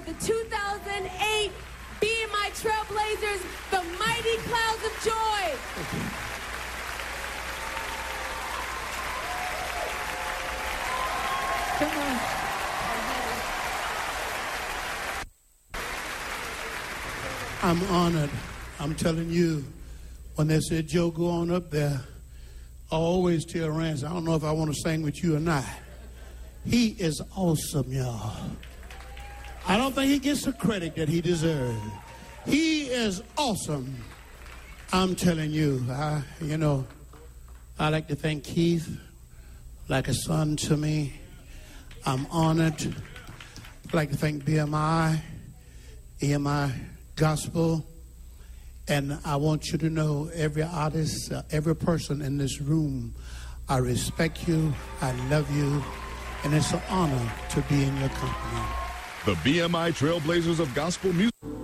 the 2008 BMI Trailblazers, the Mighty Clouds of Joy. Come on. I'm honored. I'm telling you, when they said, Joe, go on up there, I always tell Rance, I don't know if I want to sing with you or not. He is awesome, y'all. I don't think he gets the credit that he deserves. He is awesome. I'm telling you, I like to thank Keith like a son to me. I'm honored. I'd like to thank BMI, EMI Gospel. And I want you to know, every artist, every person in this room, I respect you, I love you, and it's an honor to be in your company. The BMI Trailblazers of Gospel Music.